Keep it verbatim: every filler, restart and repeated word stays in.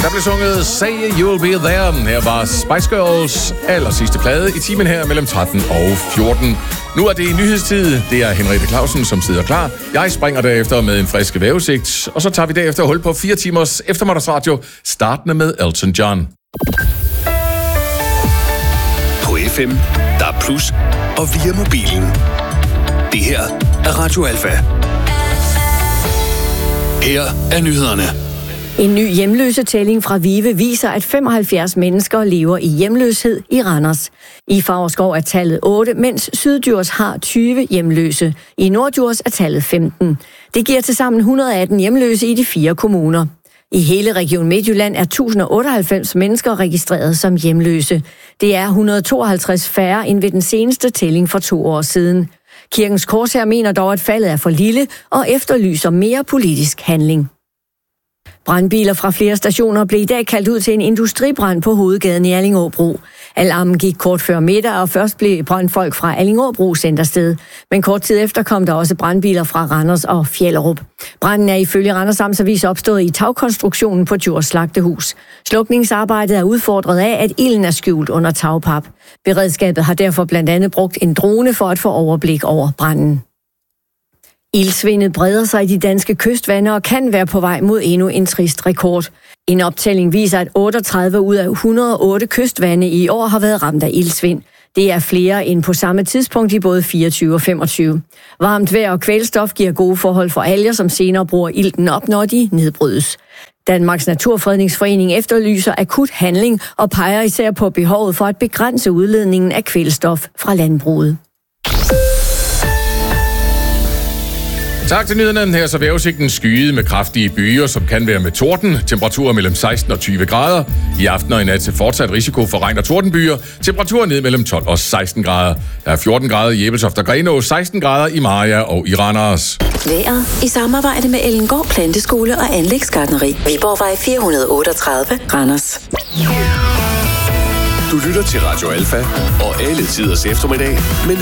Der blev sunget Say You'll Be There. Her var Spice Girls aller sidste plade i timen her mellem tretten og fjorten. Nu er det nyhedstid. Det er Henriette Clausen, som sidder klar. Jeg springer derefter med en frisk vejrudsigt, og så tager vi derefter hul på fire timers eftermiddagsradio, startende med Elton John. På F M, der er plus, og via mobilen. Det her er Radio Alfa. Her er nyhederne. En ny hjemløsetælling fra VIVE viser, at femoghalvfjerds mennesker lever i hjemløshed i Randers. I Favrskov er tallet otte, mens Syddjurs har tyve hjemløse. I Norddjurs er tallet femten. Det giver tilsammen et hundrede og atten hjemløse i de fire kommuner. I hele Region Midtjylland er et tusind og otteoghalvfems mennesker registreret som hjemløse. Det er et hundrede og tooghalvtreds færre end ved den seneste tælling for to år siden. Kirkens Korshær mener dog, at faldet er for lille og efterlyser mere politisk handling. Brandbiler fra flere stationer blev i dag kaldt ud til en industribrand på hovedgaden i Allingåbro. Alarmen gik kort før middag, og først blev brandfolk fra Allingåbro sendt afsted. Men kort tid efter kom der også brandbiler fra Randers og Fjellerup. Branden er ifølge Randers Amtsavis opstået i tagkonstruktionen på Djurs Slagtehus. Slukningsarbejdet er udfordret af, at ilden er skjult under tagpap. Beredskabet har derfor blandt andet brugt en drone for at få overblik over branden. Ildsvindet breder sig i de danske kystvande og kan være på vej mod endnu en trist rekord. En optælling viser, at otteogtredive ud af et hundrede og otte kystvande i år har været ramt af ildsvind. Det er flere end på samme tidspunkt i både fireogtyve og femogtyve. Varmt vejr og kvælstof giver gode forhold for alger, som senere bruger ilten op, når de nedbrydes. Danmarks Naturfredningsforening efterlyser akut handling og peger især på behovet for at begrænse udledningen af kvælstof fra landbruget. Tak til nyhederne. Her så vejrudsigten skyet med kraftige byer, som kan være med torden. Temperaturer mellem seksten og tyve grader. I aften og i nat til fortsat risiko for regn og tordenbyer. Temperaturer ned mellem tolv og seksten grader. Der er fjorten grader i Ebeltoft og Grenaa, seksten grader i Mariager og i Randers. Vejret i samarbejde med Ellengård Planteskole og Anlægsgartneri. Viborgvej fire hundrede og otteogtredive, Randers. Du lytter til Radio Alfa og alle tiders eftermiddag, men